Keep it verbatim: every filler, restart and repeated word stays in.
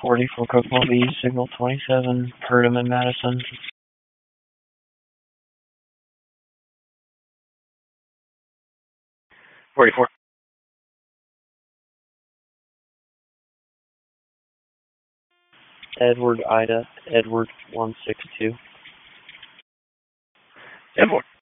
forty for Kokomo B, signal twenty-seven, heard him in Madison. forty-four. Edward Ida, Edward one six two. Edward.